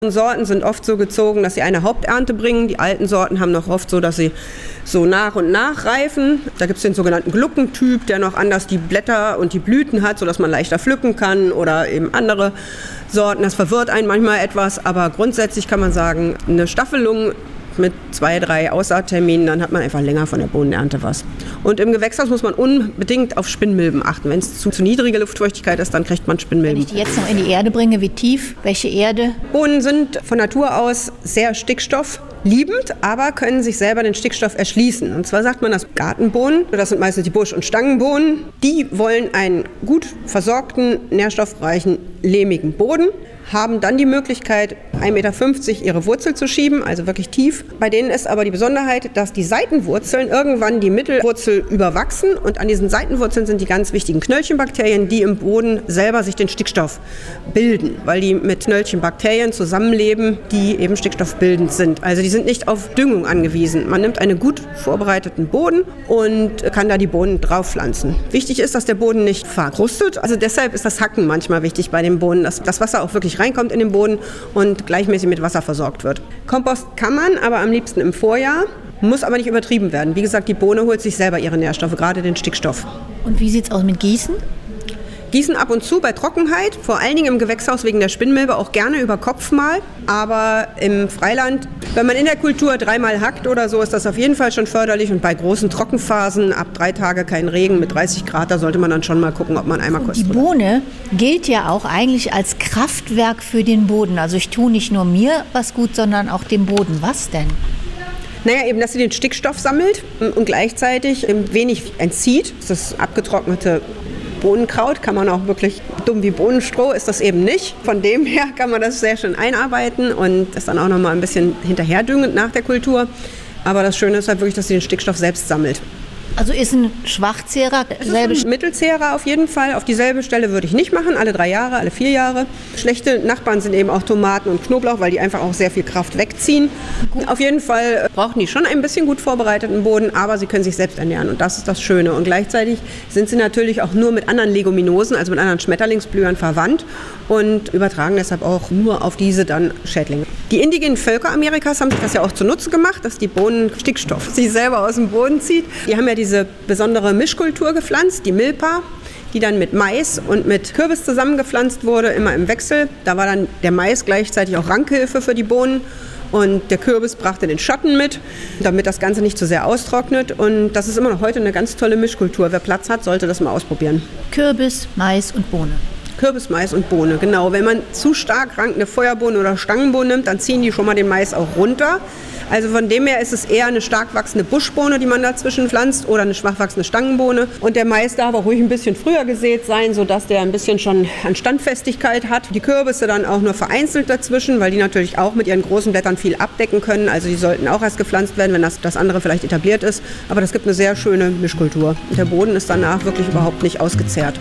Sorten sind oft so gezogen, dass sie eine Haupternte bringen. Die alten Sorten haben noch oft so, dass sie so nach und nach reifen. Da gibt es den sogenannten Gluckentyp, der noch anders die Blätter und die Blüten hat, sodass man leichter pflücken kann, oder eben andere Sorten. Das verwirrt einen manchmal etwas, aber grundsätzlich kann man sagen, eine Staffelung mit 2, 3 Aussaatterminen, dann hat man einfach länger von der Bohnenernte was. Und im Gewächshaus muss man unbedingt auf Spinnmilben achten. Wenn es zu niedrige Luftfeuchtigkeit ist, dann kriegt man Spinnmilben. Wenn ich die jetzt noch in die Erde bringe, wie tief? Welche Erde? Bohnen sind von Natur aus sehr stickstoffliebend, aber können sich selber den Stickstoff erschließen. Und zwar sagt man, dass Gartenbohnen, das sind meistens die Busch- und Stangenbohnen, die wollen einen gut versorgten, nährstoffreichen, lehmigen Boden, haben dann die Möglichkeit, 1,50 Meter ihre Wurzel zu schieben, also wirklich tief. Bei denen ist aber die Besonderheit, dass die Seitenwurzeln irgendwann die Mittelwurzel überwachsen, und an diesen Seitenwurzeln sind die ganz wichtigen Knöllchenbakterien, die im Boden selber sich den Stickstoff bilden, weil die mit Knöllchenbakterien zusammenleben, die eben stickstoffbildend sind. Also die sind nicht auf Düngung angewiesen. Man nimmt einen gut vorbereiteten Boden und kann da die Bohnen drauf pflanzen. Wichtig ist, dass der Boden nicht verkrustet. Also deshalb ist das Hacken manchmal wichtig bei den Bohnen, dass das Wasser auch wirklich reinkommt in den Boden und gleichmäßig mit Wasser versorgt wird. Kompost kann man, aber am liebsten im Vorjahr, muss aber nicht übertrieben werden. Wie gesagt, die Bohne holt sich selber ihre Nährstoffe, gerade den Stickstoff. Und wie sieht es aus mit Gießen? Gießen ab und zu bei Trockenheit, vor allen Dingen im Gewächshaus wegen der Spinnmilbe, auch gerne über Kopf mal. Aber im Freiland, wenn man in der Kultur 3-mal hackt oder so, ist das auf jeden Fall schon förderlich. Und bei großen Trockenphasen, ab 3 Tage kein Regen mit 30 Grad, da sollte man dann schon mal gucken, ob man einmal kostet. Die Bohne gilt ja auch eigentlich als Kraftwerk für den Boden. Also ich tue nicht nur mir was gut, sondern auch dem Boden. Was denn? Naja, eben, dass sie den Stickstoff sammelt und gleichzeitig wenig entzieht. Das abgetrocknete Bohnenkraut kann man auch wirklich, dumm wie Bohnenstroh ist das eben nicht. Von dem her kann man das sehr schön einarbeiten und das dann auch noch mal ein bisschen hinterherdüngend nach der Kultur. Aber das Schöne ist halt wirklich, dass sie den Stickstoff selbst sammelt. Also ist ein Schwachzehrer selbe Mittelzehrer auf jeden Fall. Auf dieselbe Stelle würde ich nicht machen, alle 3 Jahre, alle 4 Jahre. Schlechte Nachbarn sind eben auch Tomaten und Knoblauch, weil die einfach auch sehr viel Kraft wegziehen. Auf jeden Fall brauchen die schon ein bisschen gut vorbereiteten Boden, aber sie können sich selbst ernähren und das ist das Schöne. Und gleichzeitig sind sie natürlich auch nur mit anderen Leguminosen, also mit anderen Schmetterlingsblühern verwandt und übertragen deshalb auch nur auf diese dann Schädlinge. Die indigenen Völker Amerikas haben sich das ja auch zunutze gemacht, dass die Bohnen Stickstoff sie selber aus dem Boden zieht. Die haben ja diese besondere Mischkultur gepflanzt, die Milpa, die dann mit Mais und mit Kürbis zusammengepflanzt wurde, immer im Wechsel. Da war dann der Mais gleichzeitig auch Rankhilfe für die Bohnen und der Kürbis brachte den Schatten mit, damit das Ganze nicht zu sehr austrocknet. Und das ist immer noch heute eine ganz tolle Mischkultur. Wer Platz hat, sollte das mal ausprobieren. Kürbis, Mais und Bohne. Kürbis, Mais und Bohne, genau. Wenn man zu stark rankende Feuerbohne oder Stangenbohne nimmt, dann ziehen die schon mal den Mais auch runter. Also von dem her ist es eher eine stark wachsende Buschbohne, die man dazwischen pflanzt, oder eine schwach wachsende Stangenbohne. Und der Mais darf auch ruhig ein bisschen früher gesät sein, sodass der ein bisschen schon an Standfestigkeit hat. Die Kürbisse dann auch nur vereinzelt dazwischen, weil die natürlich auch mit ihren großen Blättern viel abdecken können. Also die sollten auch erst gepflanzt werden, wenn das andere vielleicht etabliert ist. Aber das gibt eine sehr schöne Mischkultur. Und der Boden ist danach wirklich überhaupt nicht ausgezehrt.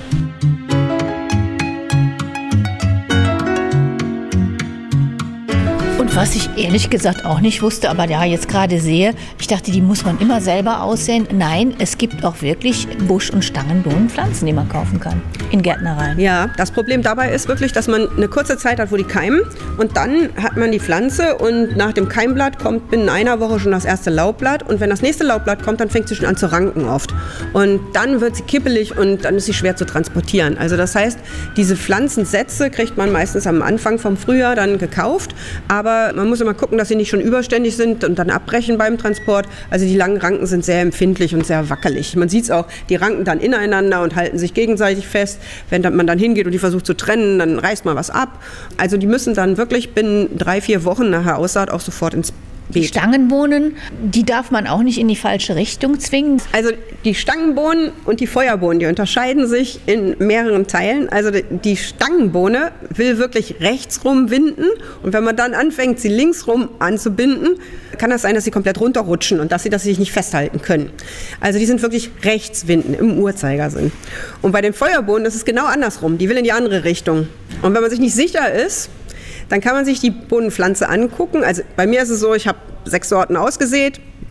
Was ich ehrlich gesagt auch nicht wusste, aber da jetzt gerade sehe, ich dachte, die muss man immer selber aussehen. Nein, es gibt auch wirklich Busch- und Stangenbohnenpflanzen, die man kaufen kann in Gärtnereien. Ja, das Problem dabei ist wirklich, dass man eine kurze Zeit hat, wo die keimen und dann hat man die Pflanze und nach dem Keimblatt kommt binnen einer Woche schon das erste Laubblatt und wenn das nächste Laubblatt kommt, dann fängt sie schon an zu ranken oft und dann wird sie kippelig und dann ist sie schwer zu transportieren. Also das heißt, diese Pflanzensätze kriegt man meistens am Anfang vom Frühjahr dann gekauft, aber man muss immer gucken, dass sie nicht schon überständig sind und dann abbrechen beim Transport. Also die langen Ranken sind sehr empfindlich und sehr wackelig. Man sieht es auch, die ranken dann ineinander und halten sich gegenseitig fest. Wenn man dann hingeht und die versucht zu trennen, dann reißt man was ab. Also die müssen dann wirklich binnen 3-4 Wochen nach der Aussaat auch sofort ins Die Stangenbohnen, die darf man auch nicht in die falsche Richtung zwingen. Also die Stangenbohnen und die Feuerbohnen, die unterscheiden sich in mehreren Teilen. Also die Stangenbohne will wirklich rechtsrum winden und wenn man dann anfängt, sie linksrum anzubinden, kann das sein, dass sie komplett runterrutschen und dass sie sich nicht festhalten können. Also die sind wirklich rechts winden im Uhrzeigersinn. Und bei den Feuerbohnen ist es genau andersrum. Die will in die andere Richtung. Und wenn man sich nicht sicher ist, dann kann man sich die Bohnenpflanze angucken. Also bei mir ist es so, ich habe 6 Sorten ausgesät.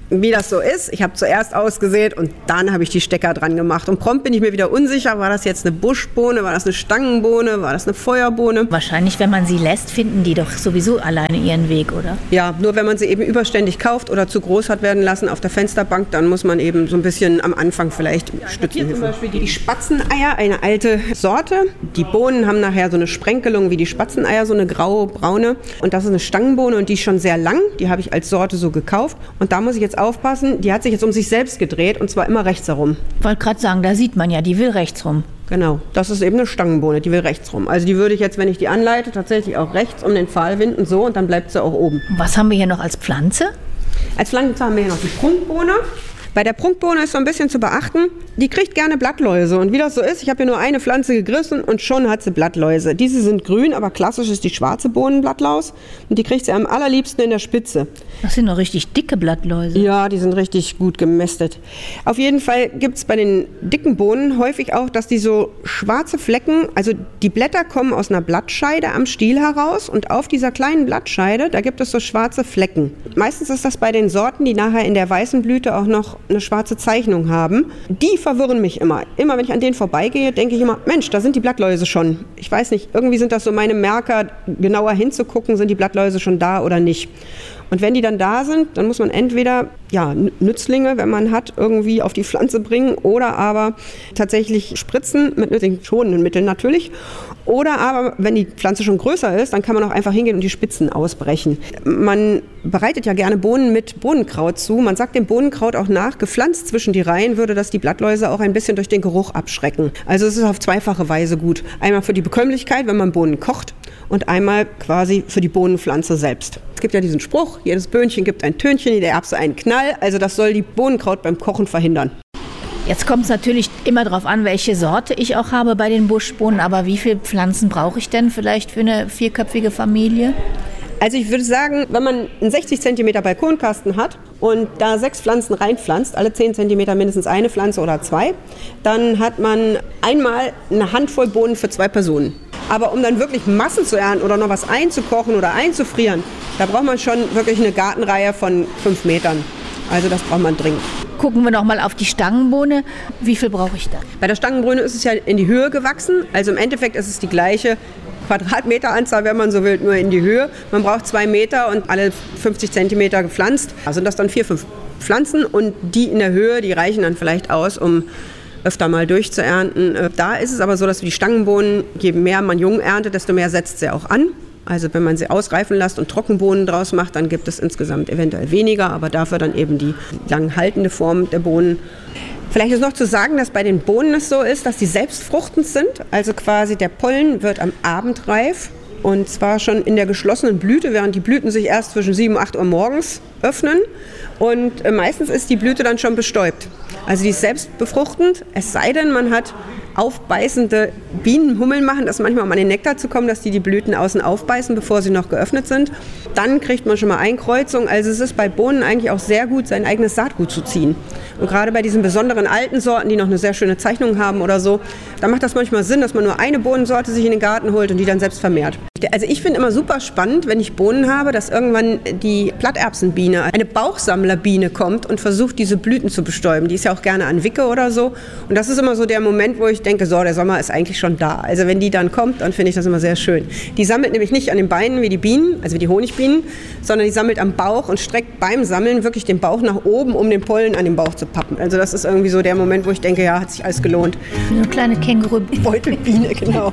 wie das so ist. Ich habe zuerst ausgesät und dann habe ich die Stecker dran gemacht. Und prompt bin ich mir wieder unsicher, war das jetzt eine Buschbohne, war das eine Stangenbohne, war das eine Feuerbohne? Wahrscheinlich, wenn man sie lässt, finden die doch sowieso alleine ihren Weg, oder? Ja, nur wenn man sie eben überständig kauft oder zu groß hat werden lassen auf der Fensterbank, dann muss man eben so ein bisschen am Anfang vielleicht stützen. Hier zum Beispiel die Spatzeneier, eine alte Sorte. Die Bohnen haben nachher so eine Sprenkelung wie die Spatzeneier, so eine graue-braune. Und das ist eine Stangenbohne und die ist schon sehr lang. Die habe ich als Sorte so gekauft. Und da muss ich jetzt aufpassen, die hat sich jetzt um sich selbst gedreht und zwar immer rechts herum. Ich wollte gerade sagen, da sieht man ja, die will rechts rum. Genau, das ist eben eine Stangenbohne, die will rechts rum. Also die würde ich jetzt, wenn ich die anleite, tatsächlich auch rechts um den Pfahl winden, so, und dann bleibt sie auch oben. Was haben wir hier noch als Pflanze? Als Pflanze haben wir hier noch die Prunkbohne. Bei der Prunkbohne ist so ein bisschen zu beachten, die kriegt gerne Blattläuse. Und wie das so ist, ich habe hier nur eine Pflanze gegriffen und schon hat sie Blattläuse. Diese sind grün, aber klassisch ist die schwarze Bohnenblattlaus. Und die kriegt sie am allerliebsten in der Spitze. Das sind noch richtig dicke Blattläuse. Ja, die sind richtig gut gemästet. Auf jeden Fall gibt es bei den dicken Bohnen häufig auch, dass die so schwarze Flecken, also die Blätter kommen aus einer Blattscheide am Stiel heraus und auf dieser kleinen Blattscheide, da gibt es so schwarze Flecken. Meistens ist das bei den Sorten, die nachher in der weißen Blüte auch noch eine schwarze Zeichnung haben. Die verwirren mich immer. Immer wenn ich an denen vorbeigehe, denke ich immer, Mensch, da sind die Blattläuse schon. Ich weiß nicht, irgendwie sind das so meine Merker, genauer hinzugucken, sind die Blattläuse schon da oder nicht. Und wenn die dann da sind, dann muss man entweder Nützlinge, wenn man hat, irgendwie auf die Pflanze bringen oder aber tatsächlich spritzen mit nötigen schonenden Mitteln natürlich. Oder aber, wenn die Pflanze schon größer ist, dann kann man auch einfach hingehen und die Spitzen ausbrechen. Man bereitet ja gerne Bohnen mit Bohnenkraut zu. Man sagt dem Bohnenkraut auch nach, gepflanzt zwischen die Reihen würde das die Blattläuse auch ein bisschen durch den Geruch abschrecken. Also es ist auf zweifache Weise gut. Einmal für die Bekömmlichkeit, wenn man Bohnen kocht, und einmal quasi für die Bohnenpflanze selbst. Es gibt ja diesen Spruch, jedes Böhnchen gibt ein Tönchen, jede Erbse einen Knall. Also das soll die Bohnenkraut beim Kochen verhindern. Jetzt kommt es natürlich immer darauf an, welche Sorte ich auch habe bei den Buschbohnen. Aber wie viele Pflanzen brauche ich denn vielleicht für eine 4-köpfige Familie? Also ich würde sagen, wenn man einen 60 cm Balkonkasten hat und da 6 Pflanzen reinpflanzt, alle 10 cm mindestens eine Pflanze oder 2, dann hat man einmal eine Handvoll Bohnen für 2 Personen. Aber um dann wirklich Massen zu ernten oder noch was einzukochen oder einzufrieren, da braucht man schon wirklich eine Gartenreihe von 5 Metern. Also das braucht man dringend. Gucken wir noch mal auf die Stangenbohne. Wie viel brauche ich da? Bei der Stangenbohne ist es ja in die Höhe gewachsen. Also im Endeffekt ist es die gleiche Quadratmeteranzahl, wenn man so will, nur in die Höhe. Man braucht 2 Meter und alle 50 Zentimeter gepflanzt. Also sind das dann 4, 5 Pflanzen und die in der Höhe, die reichen dann vielleicht aus, um öfter mal durchzuernten. Da ist es aber so, dass die Stangenbohnen, je mehr man jung erntet, desto mehr setzt sie auch an. Also wenn man sie ausreifen lässt und Trockenbohnen draus macht, dann gibt es insgesamt eventuell weniger, aber dafür dann eben die lang haltende Form der Bohnen. Vielleicht ist noch zu sagen, dass bei den Bohnen es so ist, dass die selbstfruchtend sind. Also quasi der Pollen wird am Abend reif und zwar schon in der geschlossenen Blüte, während die Blüten sich erst zwischen 7 und 8 Uhr morgens öffnen. Und meistens ist die Blüte dann schon bestäubt. Also die ist selbstbefruchtend, es sei denn, man hat aufbeißende Bienen. Hummeln machen das manchmal, um an den Nektar zu kommen, dass die Blüten außen aufbeißen, bevor sie noch geöffnet sind. Dann kriegt man schon mal Einkreuzung. Also es ist bei Bohnen eigentlich auch sehr gut, sein eigenes Saatgut zu ziehen. Und gerade bei diesen besonderen alten Sorten, die noch eine sehr schöne Zeichnung haben oder so, da macht das manchmal Sinn, dass man nur eine Bohnensorte sich in den Garten holt und die dann selbst vermehrt. Also ich finde immer super spannend, wenn ich Bohnen habe, dass irgendwann die Platterbsenbiene, eine Bauchsammlerbiene kommt und versucht, diese Blüten zu bestäuben. Die ist ja auch gerne an Wicke oder so. Und das ist immer so der Moment, wo ich denke, so, der Sommer ist eigentlich schon da. Also wenn die dann kommt, dann finde ich das immer sehr schön. Die sammelt nämlich nicht an den Beinen wie die Bienen, also wie die Honigbienen, sondern die sammelt am Bauch und streckt beim Sammeln wirklich den Bauch nach oben, um den Pollen an den Bauch zu pappen. Also das ist irgendwie so der Moment, wo ich denke, ja, hat sich alles gelohnt. Eine kleine Känguru-Beutelbiene, genau.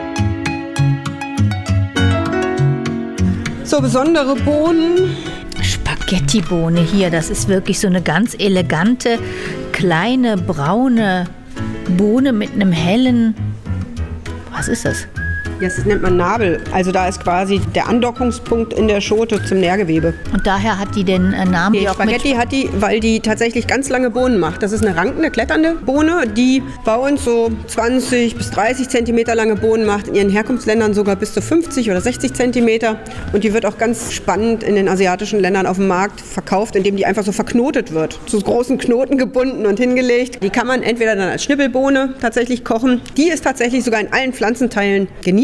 So besondere Bohnen. Spaghettibohne hier, das ist wirklich so eine ganz elegante, kleine, braune Bohne mit einem hellen, was ist das? Ja, das nennt man Nabel. Also da ist quasi der Andockungspunkt in der Schote zum Nährgewebe. Und daher hat die den Namen? Die Spaghetti hat die, weil die tatsächlich ganz lange Bohnen macht. Das ist eine rankende, kletternde Bohne, die bei uns so 20 bis 30 Zentimeter lange Bohnen macht. In ihren Herkunftsländern sogar bis zu 50 oder 60 Zentimeter. Und die wird auch ganz spannend in den asiatischen Ländern auf dem Markt verkauft, indem die einfach so verknotet wird. Zu großen Knoten gebunden und hingelegt. Die kann man entweder dann als Schnibbelbohne tatsächlich kochen. Die ist tatsächlich sogar in allen Pflanzenteilen genießbar.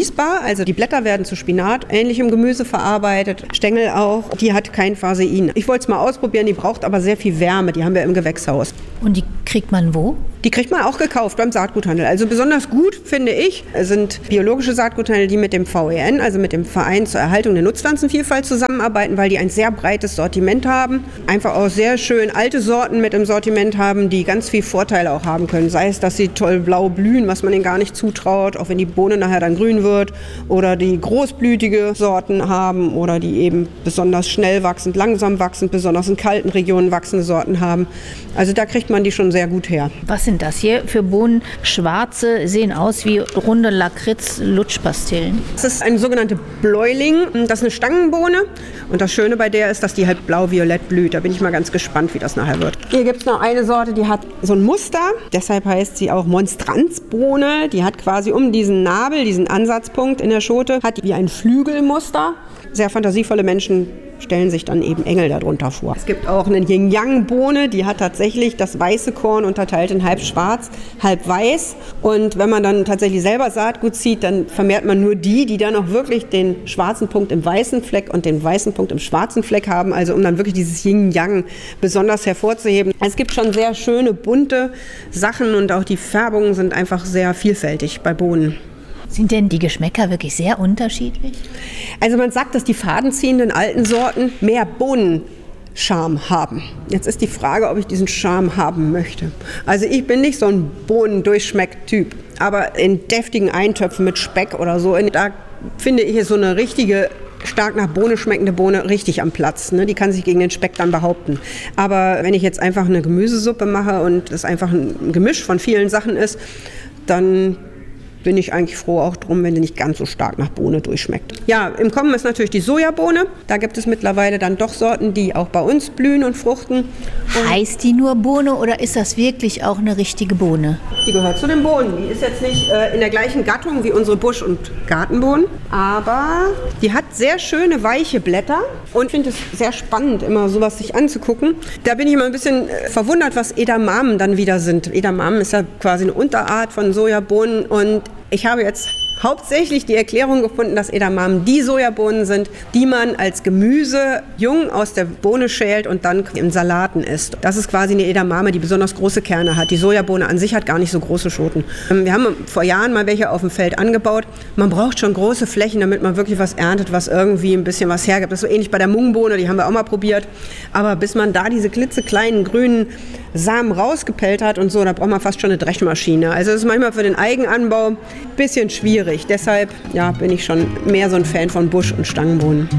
genießbar. Also die Blätter werden zu Spinat, ähnlichem Gemüse verarbeitet, Stängel auch. Die hat kein Fasein. Ich wollte es mal ausprobieren, die braucht aber sehr viel Wärme. Die haben wir im Gewächshaus. Und die kriegt man wo? Die kriegt man auch gekauft beim Saatguthandel. Also besonders gut, finde ich, sind biologische Saatguthandel, die mit dem VEN, also mit dem Verein zur Erhaltung der Nutzpflanzenvielfalt zusammenarbeiten, weil die ein sehr breites Sortiment haben. Einfach auch sehr schön alte Sorten mit im Sortiment haben, die ganz viel Vorteile auch haben können. Sei es, dass sie toll blau blühen, was man ihnen gar nicht zutraut, auch wenn die Bohne nachher dann grün wird. Oder die großblütige Sorten haben oder die eben besonders schnell wachsend, langsam wachsend, besonders in kalten Regionen wachsende Sorten haben. Also da kriegt man die schon sehr gut her. Was sind das hier für Bohnen? Schwarze, sehen aus wie runde Lakritz-Lutschpastillen. Das ist eine sogenannte Bläuling. Das ist eine Stangenbohne. Und das Schöne bei der ist, dass die halt blau-violett blüht. Da bin ich mal ganz gespannt, wie das nachher wird. Hier gibt es noch eine Sorte, die hat so ein Muster. Deshalb heißt sie auch Monstranzbohne. Die hat quasi um diesen Nabel, diesen Ansatzpunkt in der Schote, hat die wie ein Flügelmuster. Sehr fantasievolle Menschen stellen sich dann eben Engel darunter vor. Es gibt auch eine Yin-Yang-Bohne, die hat tatsächlich das weiße Korn unterteilt in halb schwarz, halb weiß. Und wenn man dann tatsächlich selber Saatgut zieht, dann vermehrt man nur die dann auch wirklich den schwarzen Punkt im weißen Fleck und den weißen Punkt im schwarzen Fleck haben, also um dann wirklich dieses Yin-Yang besonders hervorzuheben. Es gibt schon sehr schöne, bunte Sachen und auch die Färbungen sind einfach sehr vielfältig bei Bohnen. Sind denn die Geschmäcker wirklich sehr unterschiedlich? Also man sagt, dass die fadenziehenden alten Sorten mehr Bohnenscharme haben. Jetzt ist die Frage, ob ich diesen Charme haben möchte. Also ich bin nicht so ein Bohnendurchschmeck-Typ, aber in deftigen Eintöpfen mit Speck oder so, da finde ich es so eine richtige, stark nach Bohne schmeckende Bohne richtig am Platz. Ne? Die kann sich gegen den Speck dann behaupten. Aber wenn ich jetzt einfach eine Gemüsesuppe mache und das einfach ein Gemisch von vielen Sachen ist, dann bin ich eigentlich froh auch drum, wenn die nicht ganz so stark nach Bohne durchschmeckt. Ja, im Kommen ist natürlich die Sojabohne. Da gibt es mittlerweile dann doch Sorten, die auch bei uns blühen und fruchten. Heißt die nur Bohne oder ist das wirklich auch eine richtige Bohne? Die gehört zu den Bohnen. Die ist jetzt nicht in der gleichen Gattung wie unsere Busch- und Gartenbohnen, aber die hat sehr schöne, weiche Blätter und finde es sehr spannend, immer sowas sich anzugucken. Da bin ich immer ein bisschen verwundert, was Edamamen dann wieder sind. Edamamen ist ja quasi eine Unterart von Sojabohnen und ich habe jetzt hauptsächlich die Erklärung gefunden, dass Edamamen die Sojabohnen sind, die man als Gemüse jung aus der Bohne schält und dann in Salaten isst. Das ist quasi eine Edamame, die besonders große Kerne hat. Die Sojabohne an sich hat gar nicht so große Schoten. Wir haben vor Jahren mal welche auf dem Feld angebaut. Man braucht schon große Flächen, damit man wirklich was erntet, was irgendwie ein bisschen was hergibt. Das ist so ähnlich bei der Mungbohne, die haben wir auch mal probiert. Aber bis man da diese klitzekleinen grünen Samen rausgepellt hat und so, da braucht man fast schon eine Dreschmaschine. Also das ist manchmal für den Eigenanbau ein bisschen schwierig. Deshalb bin ich schon mehr so ein Fan von Busch- und Stangenbohnen.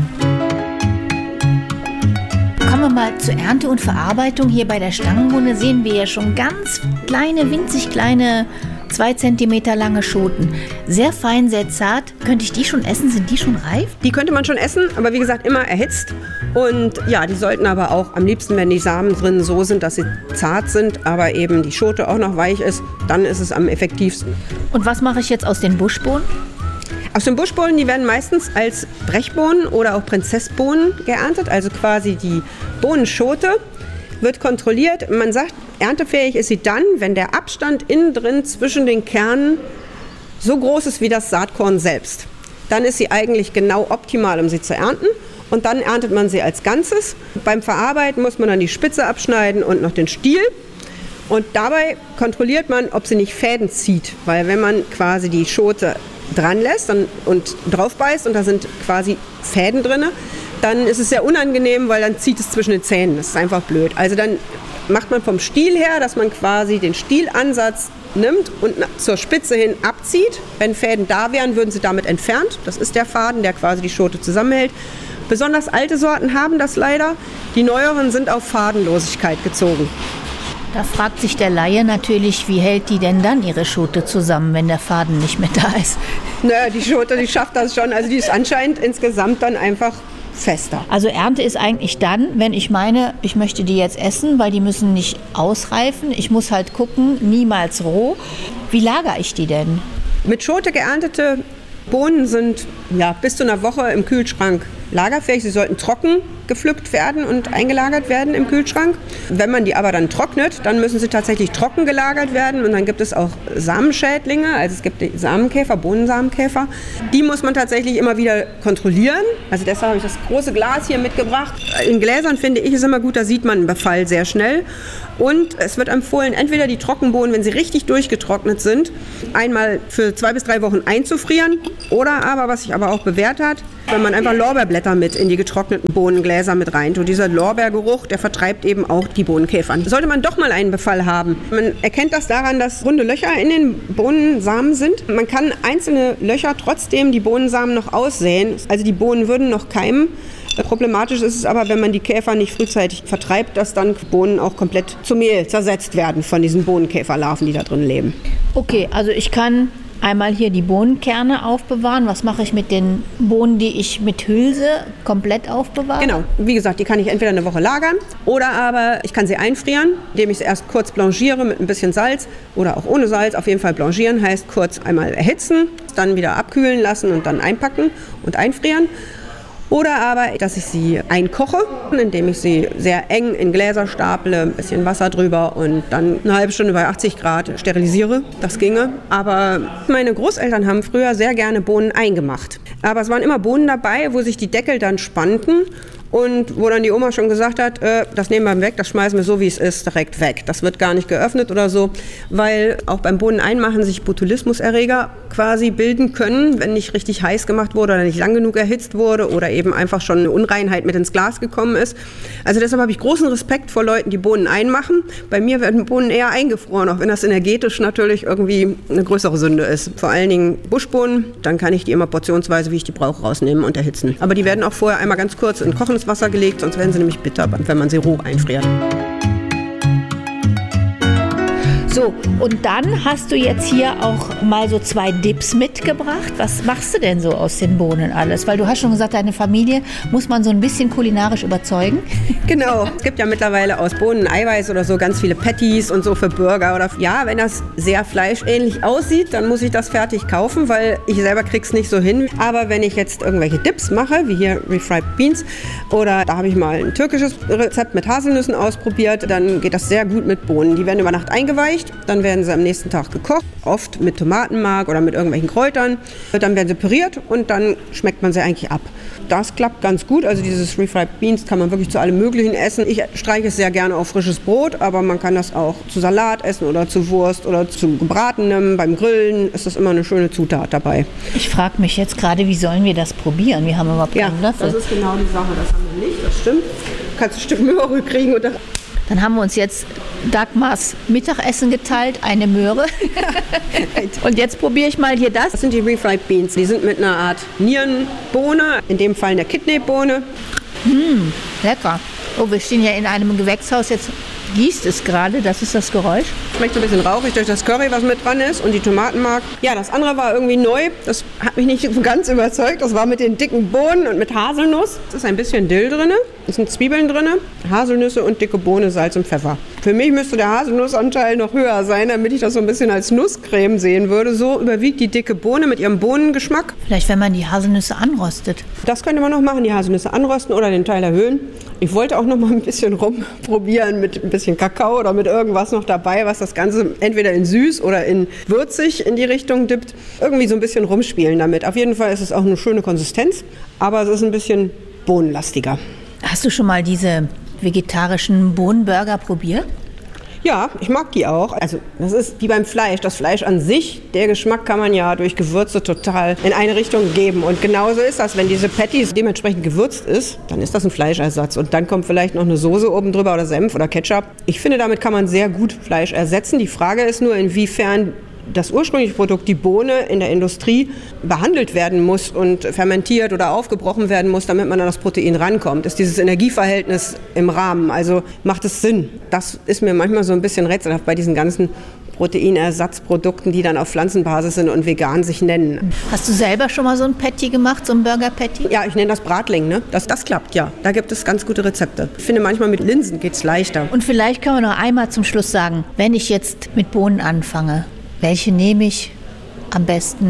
Kommen wir mal zur Ernte und Verarbeitung. Hier bei der Stangenbohne sehen wir ja schon ganz kleine, winzig kleine 2 Zentimeter lange Schoten. Sehr fein, sehr zart. Könnte ich die schon essen? Sind die schon reif? Die könnte man schon essen, aber wie gesagt immer erhitzt. Und ja, die sollten aber auch am liebsten, wenn die Samen drin so sind, dass sie zart sind, aber eben die Schote auch noch weich ist, dann ist es am effektivsten. Und was mache ich jetzt aus den Buschbohnen? Aus den Buschbohnen, die werden meistens als Brechbohnen oder auch Prinzessbohnen geerntet, also quasi die Bohnenschote wird kontrolliert. Man sagt, erntefähig ist sie dann, wenn der Abstand innen drin zwischen den Kernen so groß ist wie das Saatkorn selbst. Dann ist sie eigentlich genau optimal, um sie zu ernten. Und dann erntet man sie als Ganzes. Beim Verarbeiten muss man dann die Spitze abschneiden und noch den Stiel. Und dabei kontrolliert man, ob sie nicht Fäden zieht. Weil wenn man quasi die Schote dran lässt und drauf beißt und da sind quasi Fäden drin, dann ist es sehr unangenehm, weil dann zieht es zwischen den Zähnen. Das ist einfach blöd. Also dann macht man vom Stiel her, dass man quasi den Stielansatz nimmt und zur Spitze hin abzieht. Wenn Fäden da wären, würden sie damit entfernt. Das ist der Faden, der quasi die Schote zusammenhält. Besonders alte Sorten haben das leider. Die neueren sind auf Fadenlosigkeit gezogen. Da fragt sich der Laie natürlich, wie hält die denn dann ihre Schote zusammen, wenn der Faden nicht mehr da ist? Naja, die Schote, die schafft das schon. Also die ist anscheinend insgesamt dann einfach fester. Also Ernte ist eigentlich dann, wenn ich meine, ich möchte die jetzt essen, weil die müssen nicht ausreifen. Ich muss halt gucken, niemals roh. Wie lagere ich die denn? Mit Schote geerntete Bohnen sind bis zu einer Woche im Kühlschrank lagerfähig. Sie sollten trocken gepflückt werden und eingelagert werden im Kühlschrank. Wenn man die aber dann trocknet, dann müssen sie tatsächlich trocken gelagert werden und dann gibt es auch Samenschädlinge, also es gibt die Samenkäfer, Bohnensamenkäfer. Die muss man tatsächlich immer wieder kontrollieren. Also deshalb habe ich das große Glas hier mitgebracht. In Gläsern finde ich es immer gut, da sieht man einen Befall sehr schnell. Und es wird empfohlen, entweder die Trockenbohnen, wenn sie richtig durchgetrocknet sind, einmal für 2 bis 3 Wochen einzufrieren. Oder aber, was sich aber auch bewährt hat, wenn man einfach Lorbeerblätter mit in die getrockneten Bohnengläser mit reintut. Dieser Lorbeergeruch, der vertreibt eben auch die Bohnenkäfer. Sollte man doch mal einen Befall haben. Man erkennt das daran, dass runde Löcher in den Bohnensamen sind. Man kann einzelne Löcher trotzdem die Bohnensamen noch aussäen. Also die Bohnen würden noch keimen. Problematisch ist es aber, wenn man die Käfer nicht frühzeitig vertreibt, dass dann Bohnen auch komplett zu Mehl zersetzt werden von diesen Bohnenkäferlarven, die da drin leben. Okay, also ich kann einmal hier die Bohnenkerne aufbewahren. Was mache ich mit den Bohnen, die ich mit Hülse komplett aufbewahre? Genau, wie gesagt, die kann ich entweder eine Woche lagern oder aber ich kann sie einfrieren, indem ich sie erst kurz blanchiere mit ein bisschen Salz oder auch ohne Salz. Auf jeden Fall blanchieren heißt kurz einmal erhitzen, dann wieder abkühlen lassen und dann einpacken und einfrieren. Oder aber, dass ich sie einkoche, indem ich sie sehr eng in Gläser staple, ein bisschen Wasser drüber und dann eine halbe Stunde bei 80 Grad sterilisiere. Das ginge. Aber meine Großeltern haben früher sehr gerne Bohnen eingemacht. Aber es waren immer Bohnen dabei, wo sich die Deckel dann spannten. Und wo dann die Oma schon gesagt hat, das nehmen wir weg, das schmeißen wir so, wie es ist, direkt weg. Das wird gar nicht geöffnet oder so, weil auch beim Bohneneinmachen sich Botulismuserreger quasi bilden können, wenn nicht richtig heiß gemacht wurde oder nicht lang genug erhitzt wurde oder eben einfach schon eine Unreinheit mit ins Glas gekommen ist. Also deshalb habe ich großen Respekt vor Leuten, die Bohnen einmachen. Bei mir werden Bohnen eher eingefroren, auch wenn das energetisch natürlich irgendwie eine größere Sünde ist. Vor allen Dingen Buschbohnen, dann kann ich die immer portionsweise, wie ich die brauche, rausnehmen und erhitzen. Aber die werden auch vorher einmal ganz kurz in kochendes Wasser gelegt, sonst werden sie nämlich bitter, wenn man sie roh einfriert. So, und dann hast du jetzt hier auch mal so 2 Dips mitgebracht. Was machst du denn so aus den Bohnen alles? Weil du hast schon gesagt, deine Familie muss man so ein bisschen kulinarisch überzeugen. Genau, es gibt ja mittlerweile aus Bohnen Eiweiß oder so ganz viele Patties und so für Burger. Oder ja, wenn das sehr fleischähnlich aussieht, dann muss ich das fertig kaufen, weil ich selber krieg's nicht so hin. Aber wenn ich jetzt irgendwelche Dips mache, wie hier Refried Beans, oder da habe ich mal ein türkisches Rezept mit Haselnüssen ausprobiert, dann geht das sehr gut mit Bohnen. Die werden über Nacht eingeweicht. Dann werden sie am nächsten Tag gekocht, oft mit Tomatenmark oder mit irgendwelchen Kräutern. Dann werden sie püriert und dann schmeckt man sie eigentlich ab. Das klappt ganz gut. Also dieses Refried Beans kann man wirklich zu allem Möglichen essen. Ich streiche es sehr gerne auf frisches Brot, aber man kann das auch zu Salat essen oder zu Wurst oder zu Gebratenem. Beim Grillen ist das immer eine schöne Zutat dabei. Ich frage mich jetzt gerade, wie sollen wir das probieren? Wir haben überhaupt keinen Löffel. Das ist genau die Sache, das haben wir nicht, das stimmt. Du kannst ein Stück Möhre kriegen und dann haben wir uns jetzt Dagmars Mittagessen geteilt, eine Möhre. Und jetzt probiere ich mal hier das. Das sind die Refried Beans. Die sind mit einer Art Nierenbohne, in dem Fall eine Kidneybohne. Lecker. Oh, wir stehen hier in einem Gewächshaus. Jetzt gießt es gerade. Das ist das Geräusch. Schmeckt so ein bisschen rauchig durch das Curry, was mit dran ist und die Tomatenmark. Ja, das andere war irgendwie neu. Das hat mich nicht so ganz überzeugt. Das war mit den dicken Bohnen und mit Haselnuss. Es ist ein bisschen Dill drin. Es sind Zwiebeln drin, Haselnüsse und dicke Bohne, Salz und Pfeffer. Für mich müsste der Haselnussanteil noch höher sein, damit ich das so ein bisschen als Nusscreme sehen würde. So überwiegt die dicke Bohne mit ihrem Bohnengeschmack. Vielleicht, wenn man die Haselnüsse anrostet. Das könnte man noch machen, die Haselnüsse anrösten oder den Teil erhöhen. Ich wollte auch noch mal ein bisschen rumprobieren mit ein bisschen Kakao oder mit irgendwas noch dabei, was das Ganze entweder in süß oder in würzig in die Richtung dippt. Irgendwie so ein bisschen rumspielen damit. Auf jeden Fall ist es auch eine schöne Konsistenz, aber es ist ein bisschen bohnenlastiger. Hast du schon mal diese vegetarischen Bohnenburger probiert? Ja, ich mag die auch. Also das ist wie beim Fleisch. Das Fleisch an sich, der Geschmack kann man ja durch Gewürze total in eine Richtung geben. Und genauso ist das, wenn diese Patties dementsprechend gewürzt ist, dann ist das ein Fleischersatz. Und dann kommt vielleicht noch eine Soße oben drüber oder Senf oder Ketchup. Ich finde, damit kann man sehr gut Fleisch ersetzen. Die Frage ist nur, inwiefern das ursprüngliche Produkt, die Bohne, in der Industrie behandelt werden muss und fermentiert oder aufgebrochen werden muss, damit man an das Protein rankommt. Ist dieses Energieverhältnis im Rahmen? Also macht es Sinn? Das ist mir manchmal so ein bisschen rätselhaft bei diesen ganzen Proteinersatzprodukten, die dann auf Pflanzenbasis sind und vegan sich nennen. Hast du selber schon mal so ein Patty gemacht, so ein Burger-Patty? Ja, ich nenne das Bratling. Ne? Das klappt, ja. Da gibt es ganz gute Rezepte. Ich finde, manchmal mit Linsen geht es leichter. Und vielleicht können wir noch einmal zum Schluss sagen, wenn ich jetzt mit Bohnen anfange, welche nehme ich am besten?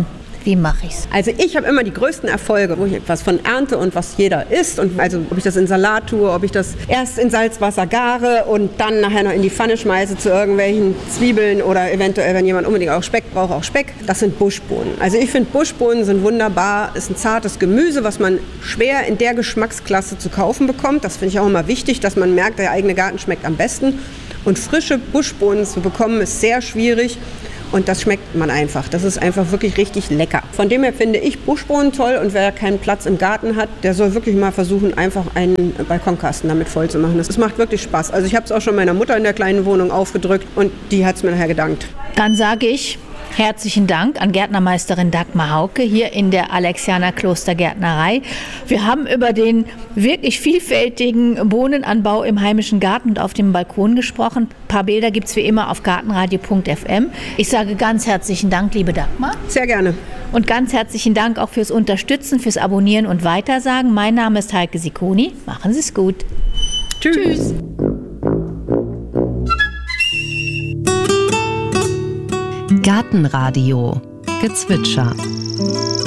Wie mache ich's? Also ich habe immer die größten Erfolge, wo ich etwas von ernte und was jeder isst. Und also ob ich das in Salat tue, ob ich das erst in Salzwasser gare und dann nachher noch in die Pfanne schmeiße zu irgendwelchen Zwiebeln oder eventuell, wenn jemand unbedingt auch Speck braucht, auch Speck. Das sind Buschbohnen. Also ich finde, Buschbohnen sind wunderbar. Ist ein zartes Gemüse, was man schwer in der Geschmacksklasse zu kaufen bekommt. Das finde ich auch immer wichtig, dass man merkt, der eigene Garten schmeckt am besten. Und frische Buschbohnen zu bekommen, ist sehr schwierig. Und das schmeckt man einfach. Das ist einfach wirklich richtig lecker. Von dem her finde ich Buschbohnen toll. Und wer keinen Platz im Garten hat, der soll wirklich mal versuchen, einfach einen Balkonkasten damit voll zu machen. Das macht wirklich Spaß. Also ich habe es auch schon meiner Mutter in der kleinen Wohnung aufgedrückt und die hat es mir nachher gedankt. Dann sage ich herzlichen Dank an Gärtnermeisterin Dagmar Hauke hier in der Alexianer Klostergärtnerei. Wir haben über den wirklich vielfältigen Bohnenanbau im heimischen Garten und auf dem Balkon gesprochen. Ein paar Bilder gibt es wie immer auf gartenradio.fm. Ich sage ganz herzlichen Dank, liebe Dagmar. Sehr gerne. Und ganz herzlichen Dank auch fürs Unterstützen, fürs Abonnieren und Weitersagen. Mein Name ist Heike Sicconi. Machen Sie es gut. Tschüss. Gartenradio Gezwitscher.